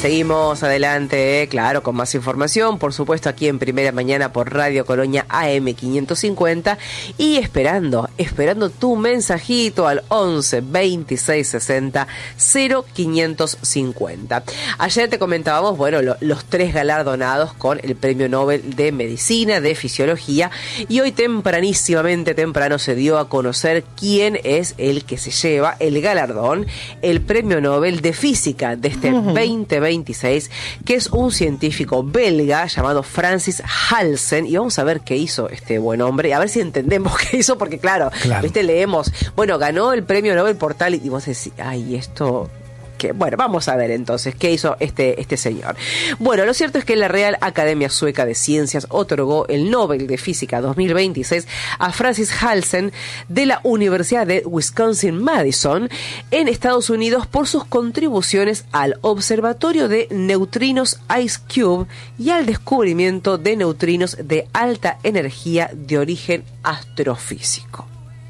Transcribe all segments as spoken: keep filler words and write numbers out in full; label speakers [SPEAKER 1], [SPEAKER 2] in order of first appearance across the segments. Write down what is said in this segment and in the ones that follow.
[SPEAKER 1] Seguimos adelante, eh, claro, con más información, por supuesto aquí en Primera Mañana por Radio Colonia A M quinientos cincuenta y esperando, esperando tu mensajito al once veintiséis sesenta cero quinientos cincuenta. Ayer te comentábamos, bueno, lo, los tres galardonados con el Premio Nobel de Medicina, de Fisiología, y hoy tempranísimamente, temprano se dio a conocer quién es el que se lleva el galardón, el Premio Nobel de Física de este uh-huh. veinte veintiséis, que es un científico belga llamado Francis Halsen, y vamos a ver qué hizo este buen hombre, a ver si entendemos qué hizo, porque claro, claro. viste, leemos, bueno, ganó el Premio Nobel por tal, y vos decís, ay, esto... Que, bueno, vamos a ver entonces qué hizo este, este señor. Bueno, lo cierto es que la Real Academia Sueca de Ciencias otorgó el Nobel de Física dos mil veintiséis a Francis Halsen de la Universidad de Wisconsin-Madison en Estados Unidos por sus contribuciones al Observatorio de Neutrinos IceCube y al descubrimiento de neutrinos de alta energía de origen astrofísico.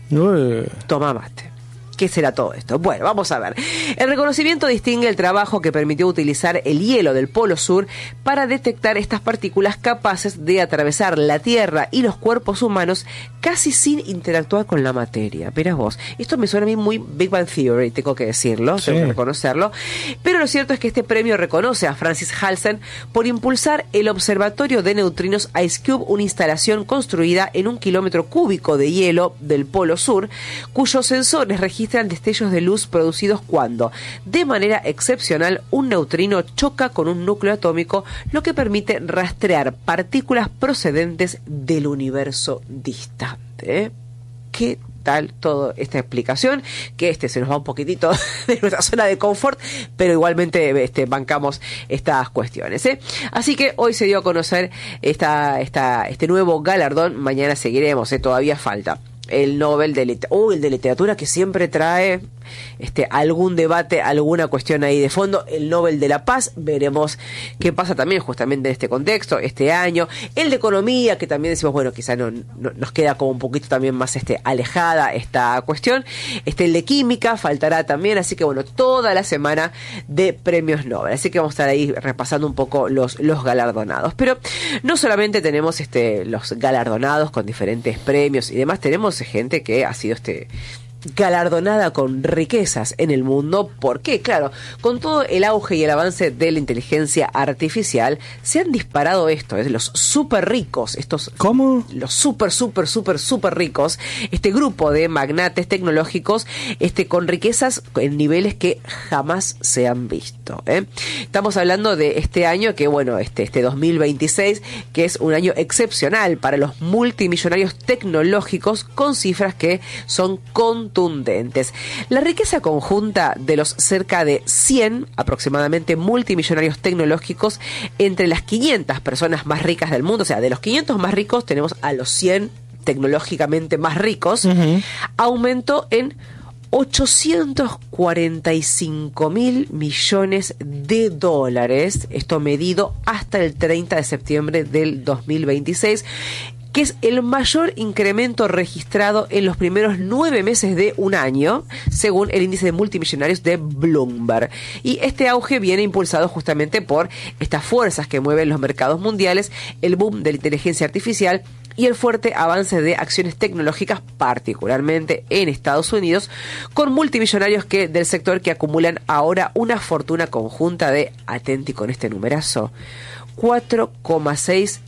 [SPEAKER 2] Uy.
[SPEAKER 1] Toma mate. ¿Qué será todo esto? Bueno, vamos a ver. El reconocimiento distingue el trabajo que permitió utilizar el hielo del Polo Sur para detectar estas partículas capaces de atravesar la Tierra y los cuerpos humanos casi sin interactuar con la materia. Verás vos, esto me suena a mí muy Big Bang Theory, tengo que decirlo, sí. tengo que reconocerlo. Pero lo cierto es que este premio reconoce a Francis Halsen por impulsar el Observatorio de Neutrinos IceCube, una instalación construida en un kilómetro cúbico de hielo del Polo Sur, cuyos sensores registran destellos de luz producidos cuando, de manera excepcional, un neutrino choca con un núcleo atómico, lo que permite rastrear partículas procedentes del universo distante. ¿Qué tal toda esta explicación? Que este se nos va un poquitito de nuestra zona de confort, pero igualmente este, bancamos estas cuestiones, ¿eh? Así que hoy se dio a conocer esta, esta, este nuevo galardón. Mañana seguiremos, ¿eh? Todavía falta. El Nobel de literatura, uh, el de literatura que siempre trae este algún debate, alguna cuestión ahí de fondo. El Nobel de la Paz, veremos qué pasa también justamente en este contexto, este año. El de Economía, que también decimos, bueno, quizá no, no, nos queda como un poquito también más este alejada esta cuestión. Este, el de Química faltará también, así que bueno, toda la semana de premios Nobel. Así que vamos a estar ahí repasando un poco los, los galardonados. Pero no solamente tenemos este los galardonados con diferentes premios y demás, tenemos gente que ha sido este galardonada con riquezas en el mundo, porque claro, con todo el auge y el avance de la inteligencia artificial, se han disparado esto, es los súper ricos, estos
[SPEAKER 2] ¿Cómo?
[SPEAKER 1] Los súper, súper, súper, súper ricos, este grupo de magnates tecnológicos, este con riquezas en niveles que jamás se han visto, ¿eh? Estamos hablando de este año que, bueno, este, este dos mil veintiséis, que es un año excepcional para los multimillonarios tecnológicos, con cifras que son contundentes. La riqueza conjunta de los cerca de cien aproximadamente multimillonarios tecnológicos entre las quinientas personas más ricas del mundo, o sea, de los quinientos más ricos tenemos a los cien tecnológicamente más ricos, uh-huh. aumentó en ochocientos cuarenta y cinco mil millones de dólares, esto medido hasta el treinta de septiembre del dos mil veintiséis, que es el mayor incremento registrado en los primeros nueve meses de un año, según el índice de multimillonarios de Bloomberg. Y este auge viene impulsado justamente por estas fuerzas que mueven los mercados mundiales, el boom de la inteligencia artificial y el fuerte avance de acciones tecnológicas, particularmente en Estados Unidos, con multimillonarios que del sector que acumulan ahora una fortuna conjunta de, atenti con este numerazo, cuatro coma seis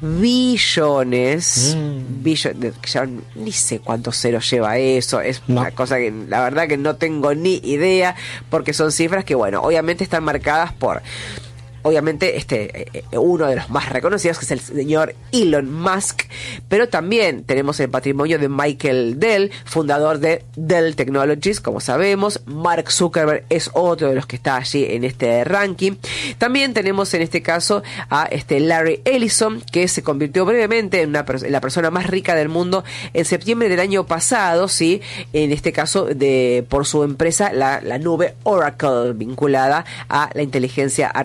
[SPEAKER 1] billones, mm. billones, ya ni sé cuántos ceros lleva eso, es no. una cosa que la verdad que no tengo ni idea, porque son cifras que, bueno, obviamente están marcadas por... Obviamente, este eh, uno de los más reconocidos, que es el señor Elon Musk, pero también tenemos el patrimonio de Michael Dell, fundador de Dell Technologies, como sabemos. Mark Zuckerberg es otro de los que está allí en este ranking. También tenemos en este caso a este Larry Ellison, que se convirtió brevemente en, una, en la persona más rica del mundo en septiembre del año pasado, sí, en este caso de por su empresa, la, la nube Oracle, vinculada a la inteligencia artificial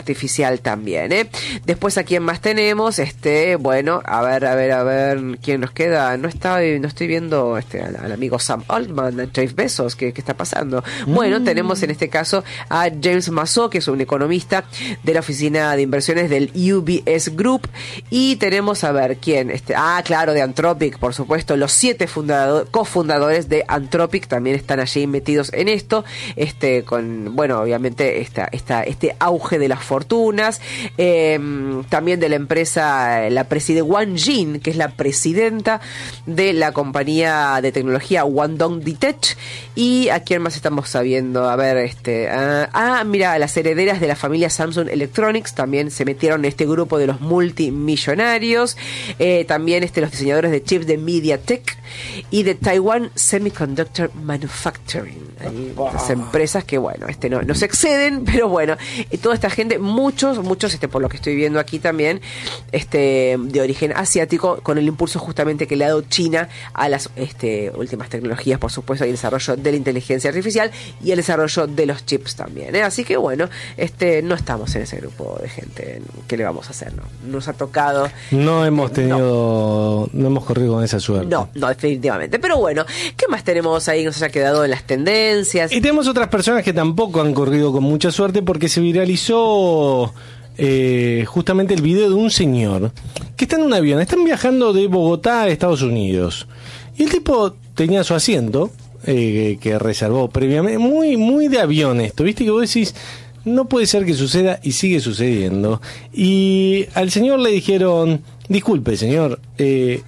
[SPEAKER 1] artificial también, ¿eh? Después, ¿a quién más tenemos? Este, bueno, a ver, a ver, a ver, ¿quién nos queda? No está, no estoy viendo este, al, al amigo Sam Altman, Jeff Bezos, ¿qué, qué está pasando? Mm. Bueno, tenemos en este caso a James Mazzo, que es un economista de la oficina de inversiones del U B S Group, y tenemos, a ver, ¿quién? Este, ah, claro, de Anthropic, por supuesto, los siete fundador, cofundadores de Anthropic también están allí metidos en esto, este, con, bueno, obviamente, esta, esta, este auge de las fortunas, eh, también de la empresa, la presidenta Wang Jin, que es la presidenta de la compañía de tecnología Guangdong Ditech, y a quién más estamos sabiendo, a ver, este, ah, ah, mira, las herederas de la familia Samsung Electronics también se metieron en este grupo de los multimillonarios, eh, también este, los diseñadores de chips de MediaTek y de Taiwan Semiconductor Manufacturing, ahí, wow. Las empresas que, bueno, este no, no se exceden, pero bueno, eh, toda esta gente, muchos, muchos, este, por lo que estoy viendo aquí también, este, de origen asiático, con el impulso justamente que le ha dado China a las este, últimas tecnologías, por supuesto, y el desarrollo de la inteligencia artificial y el desarrollo de los chips también, ¿eh? Así que bueno, este, no estamos en ese grupo de gente. ¿Qué le vamos a hacer? No, nos ha tocado.
[SPEAKER 2] No hemos tenido, no, no hemos corrido con esa suerte.
[SPEAKER 1] No, no, definitivamente. Pero bueno, ¿qué más tenemos ahí que nos haya quedado en las tendencias?
[SPEAKER 2] Y tenemos otras personas que tampoco han corrido con mucha suerte porque se viralizó eh, justamente el video de un señor que está en un avión. Están viajando de Bogotá a Estados Unidos. Y el tipo tenía su asiento eh, que reservó previamente. Muy, muy de avión esto, ¿viste? Que vos decís, no puede ser que suceda, y sigue sucediendo. Y al señor le dijeron, disculpe señor, eh,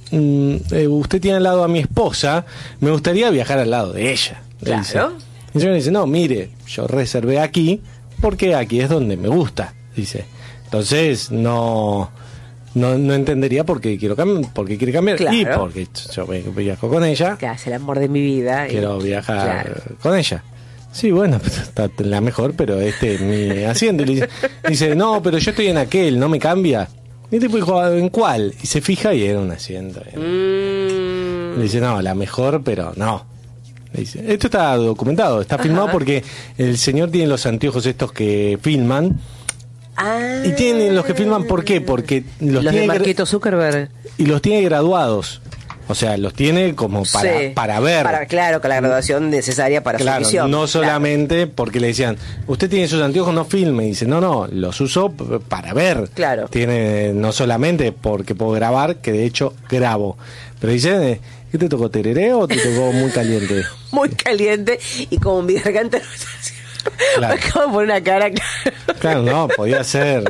[SPEAKER 2] eh, usted tiene al lado a mi esposa, me gustaría viajar al lado de ella.
[SPEAKER 1] Claro.
[SPEAKER 2] Dice. El señor dice, no, mire, yo reservé aquí porque aquí es donde me gusta, dice. Entonces no no, no entendería por qué quiero cambiar, por qué quiere cambiar.
[SPEAKER 1] Claro.
[SPEAKER 2] Y porque yo viajo con ella,
[SPEAKER 1] que hace el amor de mi vida,
[SPEAKER 2] quiero
[SPEAKER 1] y...
[SPEAKER 2] viajar
[SPEAKER 1] claro.
[SPEAKER 2] con ella. Sí, bueno, está la mejor, pero este es mi asiento. Y le dice, dice, no, pero yo estoy en aquel, ¿no me cambia? Y el tipo dijo, ¿en cuál? Y se fija y era un asiento. Mm. Le dice, no, la mejor, pero no. Le dice, esto está documentado, está filmado. Ajá. Porque el señor tiene los anteojos estos que filman.
[SPEAKER 1] Ah.
[SPEAKER 2] Y tienen los que filman, ¿por qué? Porque los,
[SPEAKER 1] los
[SPEAKER 2] tiene
[SPEAKER 1] de Marquito Zuckerberg.
[SPEAKER 2] Y los tiene graduados. O sea, los tiene como para, sí, para ver.
[SPEAKER 1] Para, claro, con la graduación necesaria para
[SPEAKER 2] claro,
[SPEAKER 1] su visión.
[SPEAKER 2] No solamente claro. Porque le decían, usted tiene sus anteojos, no filme. Y dice, no, no, los uso para ver.
[SPEAKER 1] Claro.
[SPEAKER 2] Tiene, no solamente porque puedo grabar, que de hecho grabo. Pero dice, ¿qué te tocó, tereré o te tocó muy caliente?
[SPEAKER 1] Muy caliente, y como mi garganta no está haciendo. Claro. Me acabo de poner una cara.
[SPEAKER 2] Claro, no, podía ser.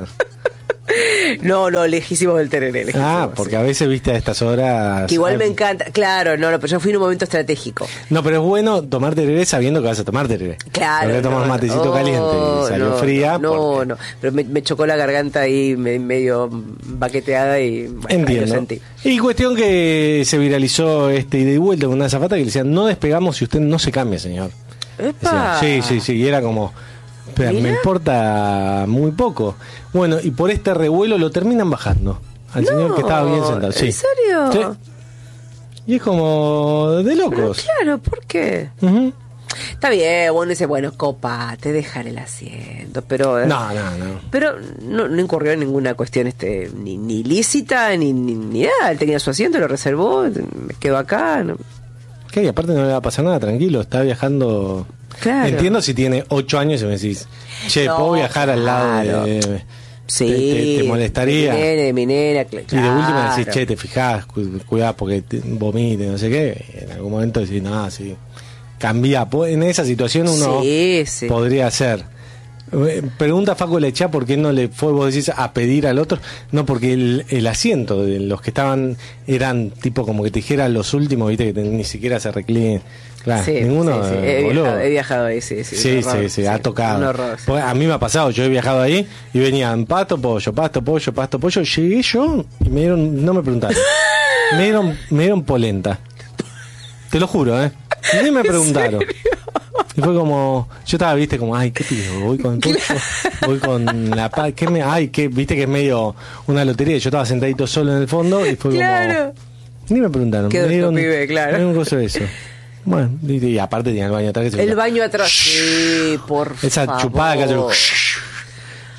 [SPEAKER 1] No, no, lejísimo del tereré. Lejísimo,
[SPEAKER 2] ah, porque
[SPEAKER 1] sí.
[SPEAKER 2] A veces, viste, a estas horas...
[SPEAKER 1] Que igual hay... me encanta, claro, no, no, pero yo fui en un momento estratégico.
[SPEAKER 2] No, pero es bueno tomar tereré sabiendo que vas a tomar tereré.
[SPEAKER 1] Claro.
[SPEAKER 2] Porque tomas
[SPEAKER 1] no,
[SPEAKER 2] matecito
[SPEAKER 1] no,
[SPEAKER 2] caliente y salió
[SPEAKER 1] no,
[SPEAKER 2] fría.
[SPEAKER 1] No,
[SPEAKER 2] porque...
[SPEAKER 1] no, pero me, me chocó la garganta ahí me, medio baqueteada y... Bueno,
[SPEAKER 2] entiendo.
[SPEAKER 1] Lo sentí.
[SPEAKER 2] Y cuestión que se viralizó este ida y vuelta con una azafata que le decían, no despegamos si usted no se cambia, señor.
[SPEAKER 1] ¡Epa!
[SPEAKER 2] Decían, sí, sí, sí, y era como... Pero me importa muy poco. Bueno, y por este revuelo lo terminan bajando al
[SPEAKER 1] no,
[SPEAKER 2] señor que estaba bien sentado. Sí.
[SPEAKER 1] ¿En serio?
[SPEAKER 2] Sí. Y es como de locos.
[SPEAKER 1] Pero claro, ¿por qué?
[SPEAKER 2] Uh-huh.
[SPEAKER 1] Está bien, bueno, dice, bueno, copa, te dejan el asiento, pero...
[SPEAKER 2] No, no, no.
[SPEAKER 1] Pero no, no incurrió en ninguna cuestión este ni, ni lícita, ni, ni, ni nada. Él tenía su asiento, lo reservó, me quedo acá. No.
[SPEAKER 2] ¿Qué? Y aparte no le va a pasar nada, tranquilo, está viajando...
[SPEAKER 1] Claro.
[SPEAKER 2] Entiendo si tiene ocho años y me decís, che, no, ¿puedo viajar al lado
[SPEAKER 1] claro.
[SPEAKER 2] de...?
[SPEAKER 1] Sí,
[SPEAKER 2] te, te, te molestaría.
[SPEAKER 1] De mi nene, de mi nena, claro.
[SPEAKER 2] Y de última decís, che, te fijás, cu- cuidás porque te vomite, no sé qué. En algún momento decís, no, sí. Cambia. En esa situación uno
[SPEAKER 1] sí, sí.
[SPEAKER 2] podría hacer. Pregunta Facu Lechá por qué no le fue, vos decís, a pedir al otro. No, porque el, el asiento de los que estaban eran tipo como que te dijera los últimos, viste, que te, ni siquiera se reclinen. Claro,
[SPEAKER 1] sí,
[SPEAKER 2] ninguno.
[SPEAKER 1] Sí, sí. He, viajado, he viajado ahí, sí, sí.
[SPEAKER 2] Sí, sí, sí, sí, ha tocado.
[SPEAKER 1] Un horror, sí.
[SPEAKER 2] A mí me ha pasado, yo he viajado ahí y venían pasto, pollo, pasto, pollo, pasto, pollo. Llegué yo y me dieron, no me preguntaron. me dieron, me dieron polenta. Te lo juro, ¿eh? Ni me preguntaron. Y fue como, yo estaba, viste, como, ay, ¿qué pido? Voy con pollo, voy con la paz, ¿qué me, ay, que viste que es medio una lotería. Yo estaba sentadito solo en el fondo y fue
[SPEAKER 1] claro.
[SPEAKER 2] como, ni me preguntaron.
[SPEAKER 1] Qué
[SPEAKER 2] me dieron,
[SPEAKER 1] pibe, claro.
[SPEAKER 2] me dieron un gozo de eso. Bueno, y, y aparte tenía el baño atrás. Que se
[SPEAKER 1] el
[SPEAKER 2] veía,
[SPEAKER 1] baño atrás, sí, por
[SPEAKER 2] esa
[SPEAKER 1] favor.
[SPEAKER 2] chupada que hace.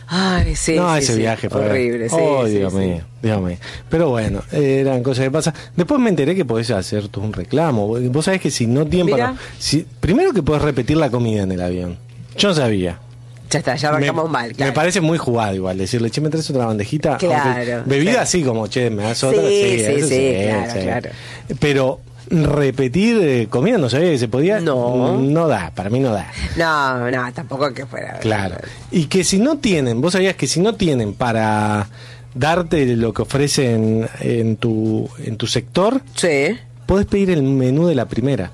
[SPEAKER 1] Ay, sí,
[SPEAKER 2] no,
[SPEAKER 1] sí,
[SPEAKER 2] ese
[SPEAKER 1] sí.
[SPEAKER 2] viaje fue
[SPEAKER 1] horrible. Sí,
[SPEAKER 2] oh,
[SPEAKER 1] sí,
[SPEAKER 2] Dios
[SPEAKER 1] sí.
[SPEAKER 2] mío, Dios mío. Pero bueno, eh, eran cosas que pasan. Después me enteré que podés hacer tú un reclamo. Vos sabés que si no tienen
[SPEAKER 1] Mira.
[SPEAKER 2] para... Si, primero que podés repetir la comida en el avión. Yo no sabía.
[SPEAKER 1] Ya está, ya arrancamos
[SPEAKER 2] me,
[SPEAKER 1] mal. Claro.
[SPEAKER 2] Me parece muy jugado igual decirle, che, me traes otra bandejita.
[SPEAKER 1] Claro.
[SPEAKER 2] Aunque bebida
[SPEAKER 1] Sí.
[SPEAKER 2] así como, che, me das otra.
[SPEAKER 1] Sí, sí,
[SPEAKER 2] eso
[SPEAKER 1] sí, claro, claro.
[SPEAKER 2] Pero repetir eh, comida no sabía que se podía.
[SPEAKER 1] No.
[SPEAKER 2] No da, para mí no da.
[SPEAKER 1] No, no, tampoco que fuera.
[SPEAKER 2] Claro. Y que si no tienen, vos sabías que si no tienen para darte lo que ofrecen en tu, en tu sector,
[SPEAKER 1] Sí.
[SPEAKER 2] podés pedir el menú de la primera.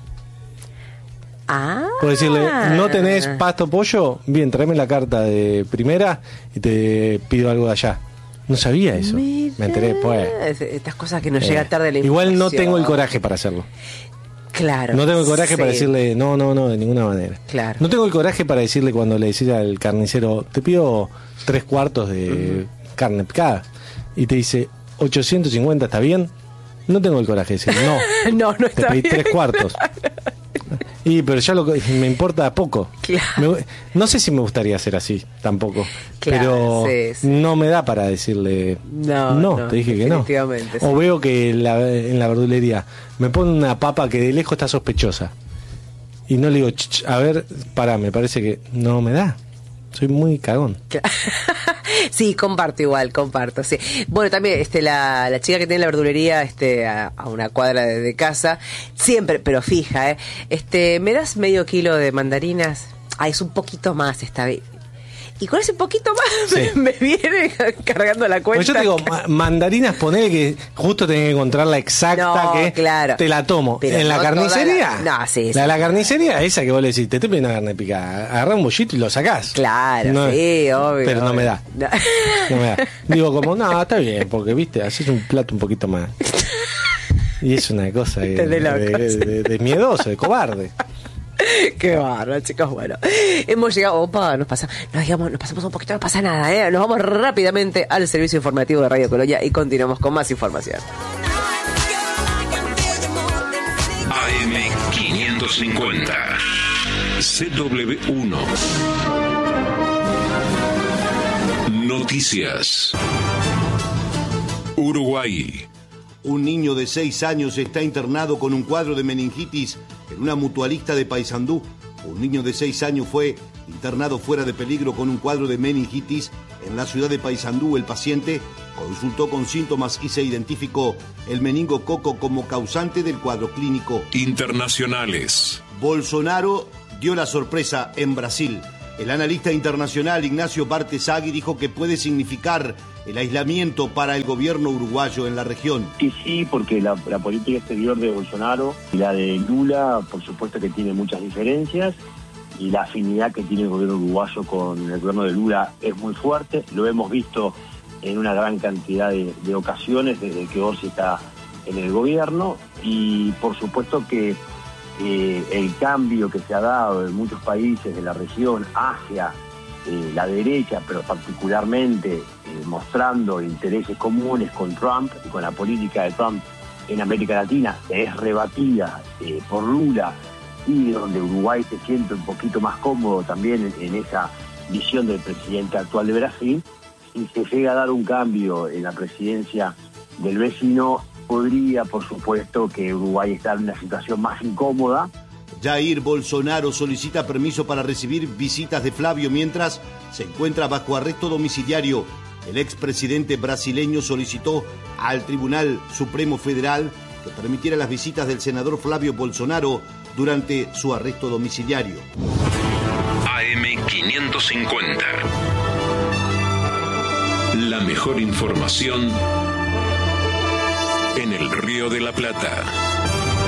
[SPEAKER 1] Ah.
[SPEAKER 2] Puedes decirle, ¿no tenés pasto pollo? Bien, tráeme la carta de primera y te pido algo de allá. No sabía eso.
[SPEAKER 1] Mirá.
[SPEAKER 2] Me enteré después.
[SPEAKER 1] Estas cosas que nos
[SPEAKER 2] Eh,
[SPEAKER 1] llega tarde la
[SPEAKER 2] Igual no
[SPEAKER 1] información.
[SPEAKER 2] tengo el coraje para hacerlo.
[SPEAKER 1] Claro.
[SPEAKER 2] No tengo el coraje
[SPEAKER 1] sí.
[SPEAKER 2] para decirle, no, no, no, de ninguna manera.
[SPEAKER 1] Claro.
[SPEAKER 2] No tengo el coraje para decirle cuando le decís al carnicero, te pido tres cuartos de uh-huh. carne picada. Y te dice, ochocientos cincuenta, ¿está bien? No tengo el coraje de decir, no.
[SPEAKER 1] no, no
[SPEAKER 2] te
[SPEAKER 1] está
[SPEAKER 2] pedí
[SPEAKER 1] bien.
[SPEAKER 2] tres cuartos. Y pero ya lo me importa poco.
[SPEAKER 1] Claro.
[SPEAKER 2] Me, no sé si me gustaría ser así tampoco.
[SPEAKER 1] Claro,
[SPEAKER 2] pero
[SPEAKER 1] sí, sí.
[SPEAKER 2] no me da para decirle
[SPEAKER 1] no,
[SPEAKER 2] no,
[SPEAKER 1] no
[SPEAKER 2] te dije que no.
[SPEAKER 1] Sí.
[SPEAKER 2] O veo que la, en la verdulería me pone una papa que de lejos está sospechosa. Y no le digo, ch, ch, a ver, pará, me parece que no me da. Soy muy cagón.
[SPEAKER 1] Sí, comparto igual, comparto, sí. Bueno, también este la, la chica que tiene la verdulería este a, a una cuadra de, de casa, siempre, pero fija, ¿eh? Este, ¿me das medio kilo de mandarinas? Ah, es un poquito más esta vez. Y con ese poquito más
[SPEAKER 2] sí.
[SPEAKER 1] me, me viene cargando la cuenta.
[SPEAKER 2] Pues yo te digo, ma- mandarinas, ponele que justo tenés que encontrar la exacta
[SPEAKER 1] no,
[SPEAKER 2] que
[SPEAKER 1] claro.
[SPEAKER 2] te la tomo.
[SPEAKER 1] Pero
[SPEAKER 2] en la
[SPEAKER 1] no
[SPEAKER 2] carnicería.
[SPEAKER 1] La, no, sí,
[SPEAKER 2] la
[SPEAKER 1] sí.
[SPEAKER 2] de la carnicería, esa que vos le decís, te estoy pidiendo carne picada. Agarrá un bollito y lo sacás.
[SPEAKER 1] Claro,
[SPEAKER 2] no,
[SPEAKER 1] sí, obvio.
[SPEAKER 2] Pero no
[SPEAKER 1] obvio.
[SPEAKER 2] me da.
[SPEAKER 1] No.
[SPEAKER 2] No me da. Digo, como, no, está bien, porque viste, haces un plato un poquito más. Y es una cosa de,
[SPEAKER 1] de, locos.
[SPEAKER 2] de, de, de miedoso, de cobarde.
[SPEAKER 1] Qué bárbaro, chicos. Bueno, hemos llegado. Opa, nos pasa, nos, digamos, nos pasamos un poquito, no pasa nada, ¿eh? Nos vamos rápidamente al servicio informativo de Radio Colonia y continuamos con más información.
[SPEAKER 3] A M quinientos cincuenta C W uno Noticias. Uruguay.
[SPEAKER 4] Un niño de seis años está internado con un cuadro de meningitis en una mutualista de Paysandú. Un niño de seis años fue internado fuera de peligro con un cuadro de meningitis en la ciudad de Paysandú. El paciente consultó con síntomas y se identificó el meningococo como causante del cuadro clínico.
[SPEAKER 3] Internacionales.
[SPEAKER 4] Bolsonaro dio la sorpresa en Brasil. El analista internacional Ignacio Bartesagui dijo que puede significar el aislamiento para el gobierno uruguayo en la región.
[SPEAKER 5] Sí, sí, porque la, la política exterior de Bolsonaro y la de Lula, por supuesto que tiene muchas diferencias, y la afinidad que tiene el gobierno uruguayo con el gobierno de Lula es muy fuerte. Lo hemos visto en una gran cantidad de, de ocasiones desde que Orsi está en el gobierno, y por supuesto que eh, el cambio que se ha dado en muchos países de la región hacia eh, la derecha, pero particularmente eh, mostrando intereses comunes con Trump y con la política de Trump en América Latina, es rebatida eh, por Lula, y donde Uruguay se siente un poquito más cómodo también en, en esa visión del presidente actual de Brasil. Si se llega a dar un cambio en la presidencia del vecino, podría, por supuesto, que Uruguay esté en una situación más incómoda.
[SPEAKER 4] Jair Bolsonaro solicita permiso para recibir visitas de Flavio mientras se encuentra bajo arresto domiciliario. El expresidente brasileño solicitó al Tribunal Supremo Federal que permitiera las visitas del senador Flavio Bolsonaro durante su arresto domiciliario.
[SPEAKER 3] A M quinientos cincuenta. La mejor información en el Río de la Plata.